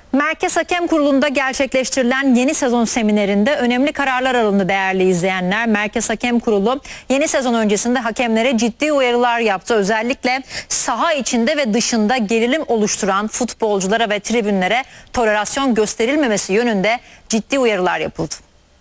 Merkez Hakem Kurulu'nda gerçekleştirilen yeni sezon seminerinde önemli kararlar alındı değerli izleyenler. Merkez Hakem Kurulu yeni sezon öncesinde hakemlere ciddi uyarılar yaptı. Özellikle saha içinde ve dışında gerilim oluşturan futbolculara ve tribünlere tolerasyon gösterilmemesi yönünde ciddi uyarılar yapıldı.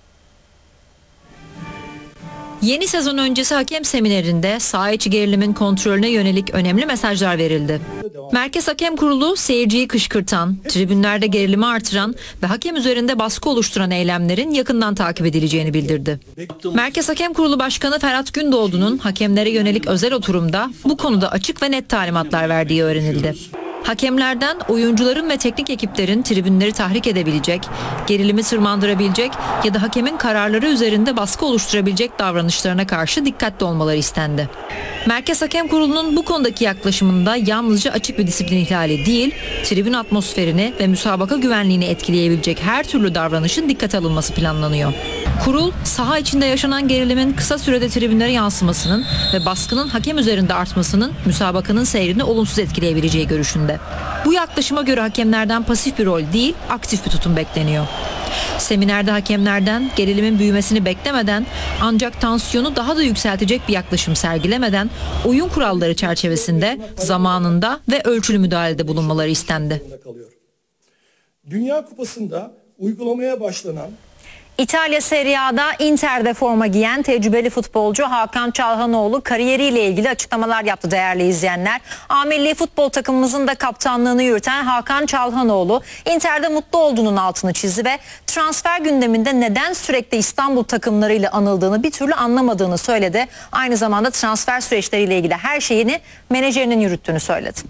Yeni sezon öncesi hakem seminerinde saha içi gerilimin kontrolüne yönelik önemli mesajlar verildi. Merkez Hakem Kurulu seyirciyi kışkırtan, tribünlerde gerilimi artıran ve hakem üzerinde baskı oluşturan eylemlerin yakından takip edileceğini bildirdi. Merkez Hakem Kurulu Başkanı Ferhat Gündoğdu'nun hakemlere yönelik özel oturumda bu konuda açık ve net talimatlar verdiği öğrenildi. Hakemlerden oyuncuların ve teknik ekiplerin tribünleri tahrik edebilecek, gerilimi tırmandırabilecek ya da hakemin kararları üzerinde baskı oluşturabilecek davranışlarına karşı dikkatli olmaları istendi. Merkez Hakem Kurulu'nun bu konudaki yaklaşımında yalnızca açık bir disiplin ihlali değil, tribün atmosferini ve müsabaka güvenliğini etkileyebilecek her türlü davranışın dikkate alınması planlanıyor. Kurul, saha içinde yaşanan gerilimin kısa sürede tribünlere yansımasının ve baskının hakem üzerinde artmasının müsabakanın seyrini olumsuz etkileyebileceği görüşünde. Bu yaklaşıma göre hakemlerden pasif bir rol değil, aktif bir tutum bekleniyor. Seminerde hakemlerden gerilimin büyümesini beklemeden ancak tansiyonu daha da yükseltecek bir yaklaşım sergilemeden oyun kuralları çerçevesinde zamanında ve ölçülü müdahalede bulunmaları istendi. Dünya Kupası'nda uygulamaya başlanan İtalya Serie A'da Inter'de forma giyen tecrübeli futbolcu Hakan Çalhanoğlu kariyeriyle ilgili açıklamalar yaptı değerli izleyenler. A milli futbol takımımızın da kaptanlığını yürüten Hakan Çalhanoğlu Inter'de mutlu olduğunun altını çizdi ve transfer gündeminde neden sürekli İstanbul takımlarıyla anıldığını bir türlü anlamadığını söyledi. Aynı zamanda transfer süreçleriyle ilgili her şeyini menajerinin yürüttüğünü söyledi.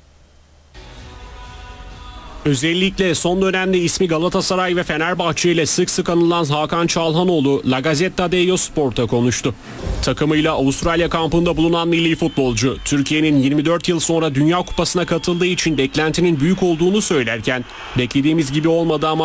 Özellikle son dönemde ismi Galatasaray ve Fenerbahçe ile sık sık anılan Hakan Çalhanoğlu La Gazzetta dello Sport'a konuştu. Takımıyla Avustralya kampında bulunan milli futbolcu, Türkiye'nin 24 yıl sonra Dünya Kupası'na katıldığı için beklentinin büyük olduğunu söylerken, beklediğimiz gibi olmadı ama